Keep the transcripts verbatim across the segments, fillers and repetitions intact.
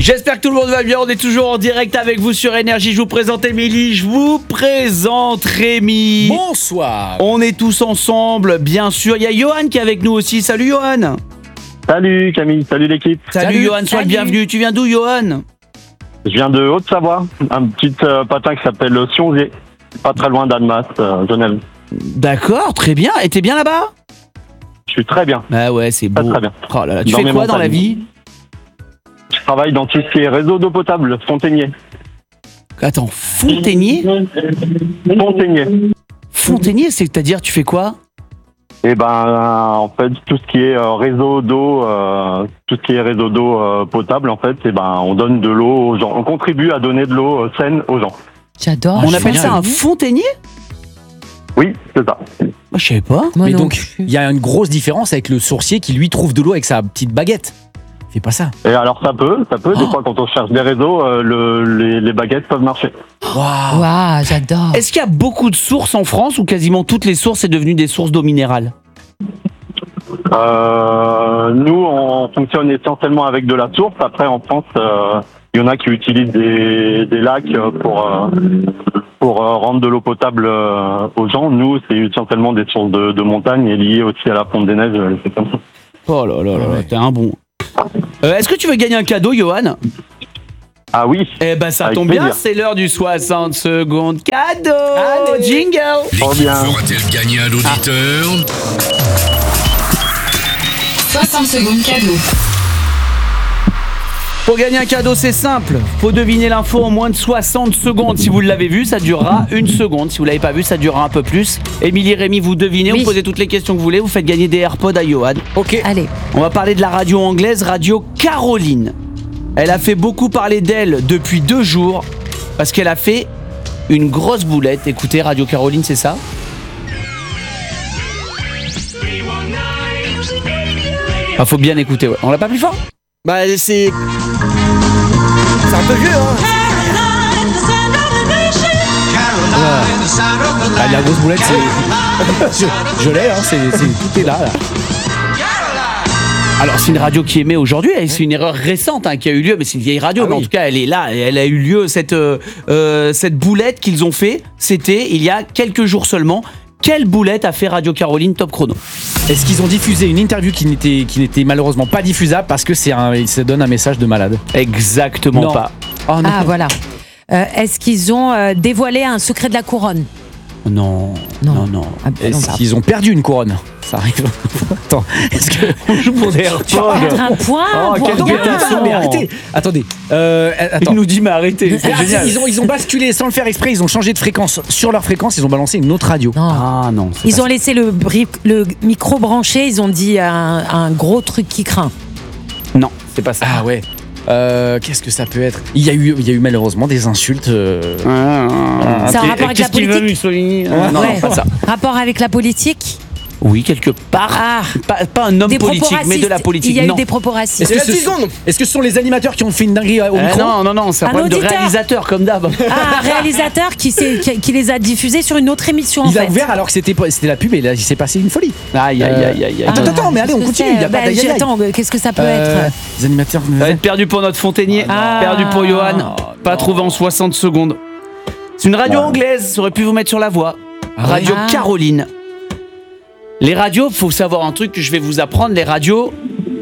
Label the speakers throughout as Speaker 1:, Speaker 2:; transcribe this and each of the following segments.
Speaker 1: J'espère que tout le monde va bien, on est toujours en direct avec vous sur Énergie. Je vous présente Émilie, je vous présente Rémi.
Speaker 2: Bonsoir.
Speaker 1: On est tous ensemble, bien sûr. Il y a Johan qui est avec nous aussi. Salut Johan.
Speaker 3: Salut Camille, salut l'équipe.
Speaker 1: Salut,
Speaker 2: Salut.
Speaker 1: Johan, sois le bienvenu. Tu viens d'où Johan?
Speaker 3: Je viens de Haute-Savoie, un petit euh, patin qui s'appelle Sionzier, pas très loin d'Annemasse, euh, Genève.
Speaker 1: D'accord, très bien. Et t'es bien là-bas?
Speaker 3: Je suis très bien,
Speaker 1: Bah ouais, c'est beau.
Speaker 3: très très bien.
Speaker 1: Oh là là. Tu
Speaker 3: Dans
Speaker 1: fais
Speaker 3: mes
Speaker 1: quoi dans la
Speaker 3: montagnes.
Speaker 1: vie?
Speaker 3: Je travaille dans tout ce qui est réseau d'eau potable, fontainier.
Speaker 1: Attends, fontainier?
Speaker 3: Fontainier.
Speaker 1: Fontainier, c'est-à-dire tu fais quoi?
Speaker 3: Et ben euh, en fait tout ce qui est euh, réseau d'eau, euh, tout ce qui est réseau d'eau euh, potable en fait, et ben on donne de l'eau aux gens, on contribue à donner de l'eau euh, saine aux gens.
Speaker 4: J'adore.
Speaker 1: On
Speaker 4: je
Speaker 1: appelle
Speaker 4: fais
Speaker 1: ça
Speaker 4: rien.
Speaker 1: un fontainier?
Speaker 3: Oui, c'est ça.
Speaker 1: Moi je savais pas.
Speaker 4: Moi
Speaker 2: Mais
Speaker 4: non
Speaker 2: donc,
Speaker 4: plus.
Speaker 2: il y a une grosse différence avec le sourcier qui lui trouve de l'eau avec sa petite baguette. Fais pas ça.
Speaker 3: Et alors ça peut, ça peut. Des fois quand on cherche des réseaux, euh, le, les, les baguettes peuvent marcher.
Speaker 2: Waouh.
Speaker 4: Waouh, j'adore.
Speaker 1: Est-ce qu'il y a beaucoup de sources en France ou quasiment toutes les sources sont devenues des sources d'eau minérale?
Speaker 3: Euh, nous, on fonctionne essentiellement avec de la source. Après, en France, euh, il y en a qui utilisent des, des lacs pour euh, pour euh, rendre de l'eau potable euh, aux gens. Nous, c'est essentiellement des sources de, de montagne et liées aussi à la fonte des neiges. euh, C'est comme ça.
Speaker 1: Oh là là là,
Speaker 2: Ouais.
Speaker 1: là, t'es un bon. Euh, Est-ce que tu veux gagner un cadeau, Johan?
Speaker 3: Ah oui.
Speaker 1: Eh ben ça
Speaker 3: Avec
Speaker 1: tombe bien,
Speaker 3: plaisir.
Speaker 1: c'est l'heure du soixante secondes cadeau.
Speaker 2: Allez.
Speaker 1: Jingle.
Speaker 3: Trop
Speaker 5: L'équipe
Speaker 3: bien.
Speaker 5: fera-t-elle gagner un auditeur?
Speaker 6: soixante secondes cadeau.
Speaker 1: Pour gagner un cadeau, c'est simple. Faut deviner l'info en moins de soixante secondes. Si vous l'avez vu, ça durera une seconde. Si vous l'avez pas vu, ça durera un peu plus. Émilie, Rémi, vous devinez,
Speaker 4: Oui.
Speaker 1: vous posez toutes les questions que vous voulez, vous faites gagner des AirPods à Johan.
Speaker 2: Ok.
Speaker 4: Allez.
Speaker 1: On va parler de la radio anglaise, Radio Caroline. Elle a fait beaucoup parler d'elle depuis deux jours parce qu'elle a fait une grosse boulette. Écoutez, Radio Caroline, c'est ça? Ah, faut bien écouter, ouais. On l'a pas plus fort?
Speaker 2: Bah, c'est. C'est un peu vieux, hein. Ah, la grosse boulette, c'est. je je l'ai, hein. C'est, c'est... Tout est là, là.
Speaker 1: Alors c'est une radio qui émet aujourd'hui, et c'est une erreur récente hein, qui a eu lieu, mais c'est une vieille radio,
Speaker 2: Ah
Speaker 1: mais en
Speaker 2: oui.
Speaker 1: tout cas elle est là, et elle a eu lieu, cette, euh, euh, cette boulette qu'ils ont fait, c'était il y a quelques jours seulement. Quelle boulette a fait Radio Caroline Top Chrono?
Speaker 2: Est-ce qu'ils ont diffusé une interview qui n'était, qui n'était malheureusement pas diffusable parce que c'est un, ça donne un message de malade?
Speaker 1: Exactement
Speaker 2: Non.
Speaker 1: pas.
Speaker 2: Oh non.
Speaker 4: Ah, voilà. Euh, Est-ce qu'ils ont euh, dévoilé un secret de la couronne?
Speaker 1: Non, non,
Speaker 4: Non.
Speaker 1: non.
Speaker 4: Ah, bah, non,
Speaker 2: Est-ce
Speaker 4: pardon.
Speaker 2: qu'ils ont perdu une couronne? Ça arrive. Attends. Est-ce que.
Speaker 1: On joue pour des AirPods.
Speaker 4: Mettre un point
Speaker 1: Oh,
Speaker 4: pour
Speaker 1: quel
Speaker 4: gagner.
Speaker 1: guettasse.
Speaker 2: mais arrêtez. Attendez. Euh,
Speaker 1: Il
Speaker 2: attends.
Speaker 1: nous dit mais arrêtez, c'est
Speaker 2: Ah,
Speaker 1: génial.
Speaker 2: ils, ont, ils ont basculé sans le faire exprès, ils ont changé de fréquence. Sur leur fréquence, ils ont balancé une autre radio.
Speaker 4: Non.
Speaker 1: Ah non. c'est
Speaker 4: Ils
Speaker 1: pas
Speaker 4: ont laissé le, bri- le micro branché, ils ont dit un, un gros truc qui craint.
Speaker 1: ça. Non, c'est pas ça.
Speaker 2: Ah ouais. Euh, qu'est-ce que ça peut être? Il y a eu, il y a eu malheureusement des insultes. euh,
Speaker 1: Ah,
Speaker 4: Ça a
Speaker 1: et-
Speaker 4: rapport avec
Speaker 1: qu'est-ce
Speaker 4: la
Speaker 1: qu'il veut,
Speaker 4: politique
Speaker 1: Mussolini? Ah, Non,
Speaker 4: Ouais.
Speaker 1: non, pas ça.
Speaker 4: Rapport avec la politique?
Speaker 1: Oui, quelque part.
Speaker 4: Ah.
Speaker 1: Pas, pas un homme
Speaker 4: Des propos
Speaker 1: politique, mais de la
Speaker 4: racistes.
Speaker 1: politique.
Speaker 4: Il y a
Speaker 1: non.
Speaker 4: eu des propos racistes.
Speaker 2: Est-ce que, ce, est-ce que ce sont les animateurs qui ont fait une dinguerie au
Speaker 1: Euh,
Speaker 2: micro?
Speaker 1: non, non, non, c'est un,
Speaker 4: Un
Speaker 1: problème de
Speaker 4: auditeur.
Speaker 1: réalisateur, comme d'hab.
Speaker 4: Ah, un réalisateur qui, s'est- qui, qui les a diffusés sur une autre émission, en
Speaker 2: Il a
Speaker 4: fait.
Speaker 2: ouvert alors que c'était, pas- c'était la pub et là il s'est passé une folie.
Speaker 1: Aïe, aïe, aïe, aïe, aïe.
Speaker 2: Attends, attends, mais allez, on
Speaker 4: Qu'est-ce que
Speaker 2: continue.
Speaker 4: c'est
Speaker 2: Il y a pas
Speaker 4: Bah,
Speaker 2: d'aïe, aïe, aïe.
Speaker 4: Attends, qu'est-ce que ça peut
Speaker 2: Euh,
Speaker 4: être?
Speaker 2: Les animateurs.
Speaker 1: Ça va être perdu pour notre Fontainier,
Speaker 4: Ah.
Speaker 1: perdu pour Johan, pas trouvé en soixante secondes. C'est une radio anglaise, ça aurait pu vous mettre sur la voie. Radio
Speaker 4: Ah.
Speaker 1: Caroline. Les radios, faut savoir un truc que je vais vous apprendre, les radios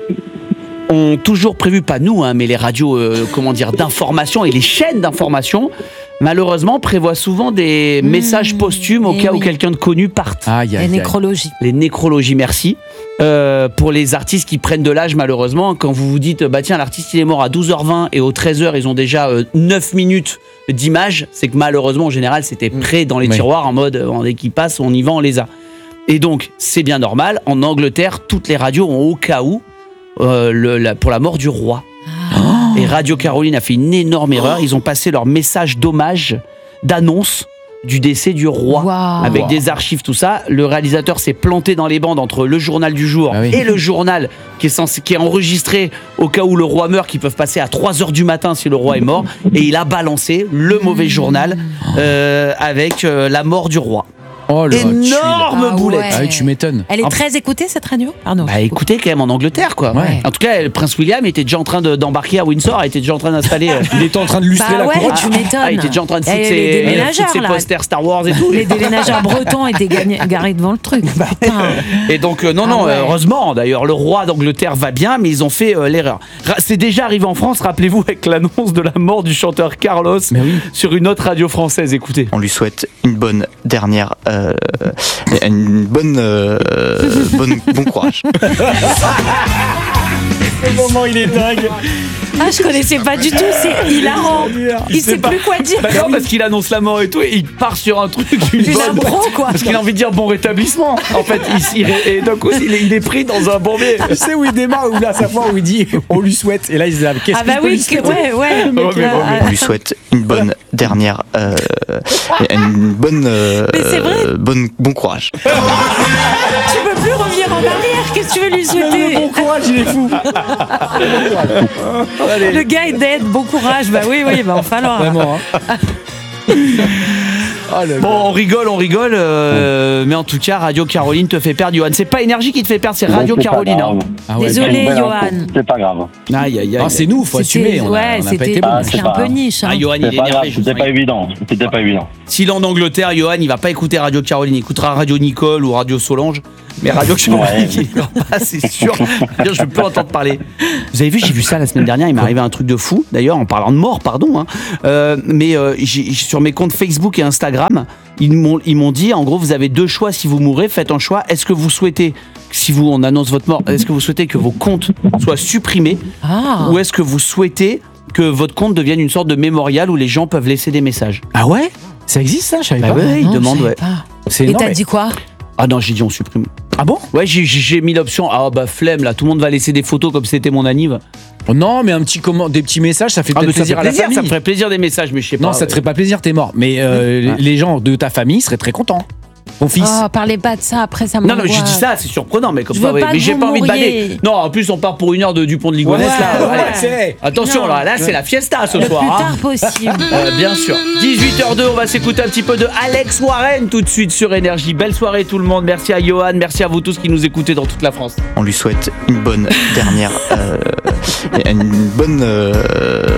Speaker 1: ont toujours prévu, pas nous, hein, mais les radios, euh, comment dire, d'information et les chaînes d'information, malheureusement, prévoient souvent des messages posthumes au
Speaker 4: eh
Speaker 1: cas où
Speaker 4: oui.
Speaker 1: quelqu'un de connu parte.
Speaker 2: Aïe,
Speaker 4: La
Speaker 2: aïe, aïe.
Speaker 4: nécrologie.
Speaker 1: Les nécrologies, merci. Euh, pour les artistes qui prennent de l'âge, malheureusement, quand vous vous dites, bah tiens, l'artiste il est mort à douze heures vingt et aux treize heures, ils ont déjà euh, neuf minutes d'image, c'est que malheureusement, en général, c'était prêt dans les
Speaker 2: Oui.
Speaker 1: tiroirs en mode, euh, dès qu'ils passent, on y va, on les a. Et donc, c'est bien normal, en Angleterre, toutes les radios ont au cas où, euh, le- la- pour la mort du roi. Et Radio Caroline a fait une énorme erreur, ils ont passé leur message d'hommage, d'annonce du décès du roi,
Speaker 4: Waouh.
Speaker 1: avec des archives, tout ça. Le réalisateur s'est planté dans les bandes entre le journal du jour
Speaker 2: Ah oui.
Speaker 1: et le journal qui est, censé, qui est enregistré au cas où le roi meurt, qui peuvent passer à trois heures du matin si le roi est mort. Et il a balancé le mauvais journal euh, avec euh, la mort du roi.
Speaker 2: Oh, le
Speaker 1: Énorme
Speaker 4: Ah
Speaker 1: boulette.
Speaker 4: ouais.
Speaker 2: Ah oui, tu m'étonnes.
Speaker 4: Elle est
Speaker 2: Ah,
Speaker 4: très écoutée cette radio. Pardon.
Speaker 1: Bah écoutez, quand même en Angleterre, quoi.
Speaker 2: Ouais.
Speaker 1: En tout cas, le prince William était déjà en train de- d'embarquer à Windsor, était déjà en train d'installer. euh,
Speaker 2: Il était en train de lustrer
Speaker 4: Bah
Speaker 2: la
Speaker 4: ouais,
Speaker 2: couronne.
Speaker 4: tu m'étonnes.
Speaker 1: Ah, il était déjà en train de
Speaker 4: Et
Speaker 1: foutre
Speaker 4: les
Speaker 1: ses,
Speaker 4: déménageurs,
Speaker 1: foutre ses
Speaker 4: là.
Speaker 1: posters Star Wars et tout.
Speaker 4: Les déménageurs bretons étaient gagné- garés devant le truc. Putain.
Speaker 1: Et donc, euh, non,
Speaker 4: Ah
Speaker 1: non,
Speaker 4: ouais.
Speaker 1: euh, heureusement, d'ailleurs, le roi d'Angleterre va bien, mais ils ont fait euh, l'erreur. Ra- C'est déjà arrivé en France, rappelez-vous, avec l'annonce de la mort du chanteur Carlos
Speaker 2: Mais oui.
Speaker 1: sur une autre radio française. Écoutez.
Speaker 7: On lui souhaite une bonne dernière, euh, une bonne, euh, bonne, bon courage.
Speaker 2: Le moment, il est dingue.
Speaker 4: Ah, je connaissais pas du tout, c'est hilarant. Il sait plus quoi dire.
Speaker 1: Bah non, parce qu'il annonce la mort et tout, et il part sur un truc. Une
Speaker 4: Une
Speaker 1: bonne-
Speaker 4: impro, quoi.
Speaker 1: Parce qu'il a envie de dire bon rétablissement. En fait, il, il- et d'un coup, il est, il est pris dans un bourbier.
Speaker 2: Tu sais où il démarre, où là, à sa fois, où il dit on lui souhaite. Et là, il se dit qu'est-ce
Speaker 4: Ah
Speaker 2: qu'il
Speaker 4: bah
Speaker 2: peut lui
Speaker 4: oui, que-
Speaker 2: souhaiter
Speaker 4: ouais, ouais. le mec,
Speaker 1: Oh, mais
Speaker 4: là,
Speaker 1: bon, mais
Speaker 4: ah,
Speaker 7: On lui souhaite une bonne dernière, euh, une bonne, euh,
Speaker 4: Mais c'est vrai.
Speaker 7: bonne, bon courage.
Speaker 4: tu peux plus revenir en arrière. Qu'est-ce que tu veux lui souhaiter?
Speaker 2: Bon courage, il est fou.
Speaker 4: Le gars est dead. Bon courage. Bah oui, oui, bah enfin alors.
Speaker 2: Vraiment, hein. Oh, le
Speaker 1: Bon, on rigole, on rigole, euh, mais en tout cas, Radio Caroline te fait perdre, Johan. C'est pas Énergie qui te fait perdre, c'est Radio
Speaker 3: Bon, c'est pas
Speaker 1: Caroline.
Speaker 3: grave.
Speaker 1: hein.
Speaker 2: Ah ouais.
Speaker 4: Désolé,
Speaker 3: Belle
Speaker 4: Johan.
Speaker 3: info. C'est pas grave.
Speaker 1: Aïe, aïe, aïe.
Speaker 2: Ah, c'est nous, faut
Speaker 4: C'était-
Speaker 2: assumer. On a,
Speaker 4: ouais,
Speaker 2: on a pas
Speaker 4: c'était
Speaker 2: été bon.
Speaker 3: Ah,
Speaker 4: c'était
Speaker 3: c'est
Speaker 4: un
Speaker 3: pas
Speaker 4: peu
Speaker 3: grave.
Speaker 4: niche. hein.
Speaker 1: Ah, Johan, il
Speaker 3: C'est
Speaker 1: est
Speaker 3: pas grave,
Speaker 1: énervé. je
Speaker 3: c'était
Speaker 1: vous
Speaker 3: pas
Speaker 1: sens.
Speaker 3: évident. C'était pas évident.
Speaker 1: S'il est en Angleterre, Johan, il va pas écouter Radio Caroline, il écoutera Radio Nicole ou Radio Solange. Mais Radio Caroline,
Speaker 3: Ouais.
Speaker 1: il écoutera pas, c'est sûr. D'ailleurs, je peux plus entendre parler. Vous avez vu, j'ai vu ça la semaine dernière, il m'est arrivé un truc de fou. D'ailleurs, en parlant de mort, pardon. hein. Euh, mais euh, j'ai- sur mes comptes Facebook et Instagram, ils m'ont ils m'ont dit, en gros, vous avez deux choix si vous mourrez, faites un choix. Est-ce que vous souhaitez, si vous on annonce votre mort, est-ce que vous souhaitez que vos comptes soient supprimés
Speaker 4: Ah.
Speaker 1: ou est-ce que vous souhaitez que votre compte devienne une sorte de mémorial où les gens peuvent laisser des messages?
Speaker 2: Ah ouais. Ça existe, ça? Je savais
Speaker 1: Bah
Speaker 2: pas.
Speaker 1: ouais,
Speaker 4: Ah
Speaker 1: il
Speaker 4: non,
Speaker 1: demande,
Speaker 4: je savais
Speaker 1: ouais.
Speaker 4: pas.
Speaker 2: C'est
Speaker 4: Et
Speaker 2: énorme.
Speaker 4: t'as dit quoi?
Speaker 1: Ah non, j'ai dit on supprime.
Speaker 2: Ah bon?
Speaker 1: Ouais, j'ai- j'ai j'ai mis l'option. Ah bah flemme là, tout le monde va laisser des photos comme si c'était mon anniv.
Speaker 2: Oh non, mais un petit comment, des petits messages, ça fait
Speaker 1: Ah
Speaker 2: peut-être
Speaker 1: mais ça fait
Speaker 2: plaisir à la
Speaker 1: plaisir,
Speaker 2: famille.
Speaker 1: ça me ferait plaisir des messages, mais je sais pas.
Speaker 2: Non, ça te
Speaker 1: ouais.
Speaker 2: ferait pas plaisir, t'es mort. Mais euh, les gens de ta famille seraient très contents. Ton fils.
Speaker 4: Oh, parlez pas de ça, après ça
Speaker 1: Non, non,
Speaker 4: m'angoisse.
Speaker 1: je dis ça, c'est surprenant, mais comme
Speaker 4: Je
Speaker 1: ça,
Speaker 4: veux
Speaker 1: ouais.
Speaker 4: pas
Speaker 1: Mais
Speaker 4: que
Speaker 1: j'ai
Speaker 4: vous
Speaker 1: pas envie de
Speaker 4: mouriez.
Speaker 1: bader. Non, en plus, on part pour une heure de Dupont de Ligonnès
Speaker 2: Ouais,
Speaker 1: là.
Speaker 2: ouais,
Speaker 1: Allez.
Speaker 2: c'est-
Speaker 1: Attention,
Speaker 4: Non.
Speaker 1: là, là, c'est la fiesta ce
Speaker 4: Le
Speaker 1: soir.
Speaker 4: plus
Speaker 1: hein.
Speaker 4: tard possible.
Speaker 1: Euh, bien sûr. dix-huit heures deux, on va s'écouter un petit peu de Alex Warren tout de suite sur Énergie. Belle soirée tout le monde. Merci à Johan, merci à vous tous qui nous écoutez dans toute la France.
Speaker 7: On lui souhaite une bonne dernière, euh, une bonne, euh,